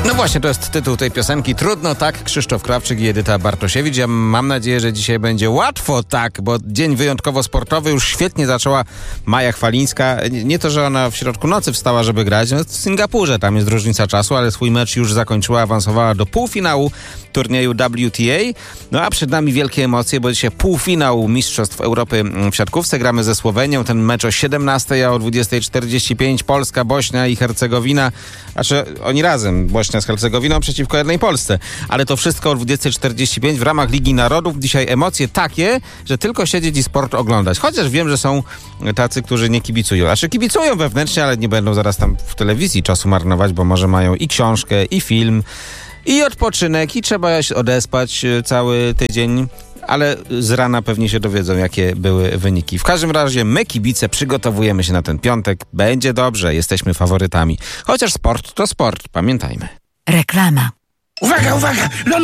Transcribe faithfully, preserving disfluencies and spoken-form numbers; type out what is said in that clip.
No właśnie, to jest tytuł tej piosenki. Trudno tak, Krzysztof Krawczyk i Edyta Bartosiewicz. Ja mam nadzieję, że dzisiaj będzie łatwo tak, bo dzień wyjątkowo sportowy. Już świetnie zaczęła Maja Chwalińska. Nie to, że ona w środku nocy wstała, żeby grać. No, w Singapurze tam jest różnica czasu, ale swój mecz już zakończyła, awansowała do półfinału turnieju W T A. No a przed nami wielkie emocje, bo dzisiaj półfinał Mistrzostw Europy w siatkówce. Gramy ze Słowenią. Ten mecz o siedemnastej, a o dwudziestej czterdzieści pięć Polska, Bośnia i Hercegowina. Znaczy oni razem, Bośnia z Hercegowiną przeciwko jednej Polsce. Ale to wszystko o dwudziestej czterdzieści pięć w ramach Ligi Narodów. Dzisiaj emocje takie, że tylko siedzieć i sport oglądać. Chociaż wiem, że są tacy, którzy nie kibicują. Znaczy kibicują wewnętrznie, ale nie będą zaraz tam w telewizji czasu marnować, bo może mają i książkę, i film, i odpoczynek, i trzeba się odespać cały tydzień. Ale z rana pewnie się dowiedzą, jakie były wyniki. W każdym razie my, kibice, przygotowujemy się na ten piątek. Będzie dobrze, jesteśmy faworytami. Chociaż sport to sport, pamiętajmy. Reklama. Uwaga, uwaga!